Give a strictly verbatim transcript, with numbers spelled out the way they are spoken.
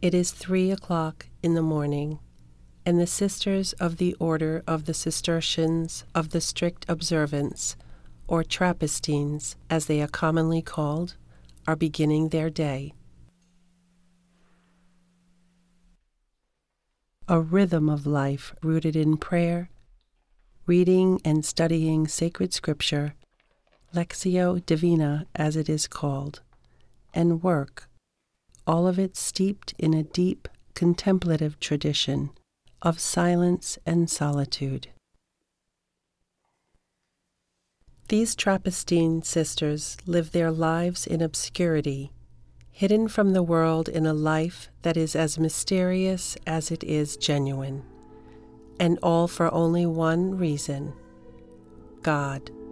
It is three o'clock in the morning, and the Sisters of the Order of the Cistercians of the Strict Observance, or Trappistines, as they are commonly called, are beginning their day. A rhythm of life rooted in prayer, reading and studying sacred scripture, Lectio Divina as it is called, and work, all of it steeped in a deep contemplative tradition of silence and solitude. These Trappistine sisters live their lives in obscurity, hidden from the world in a life that is as mysterious as it is genuine, and all for only one reason: God.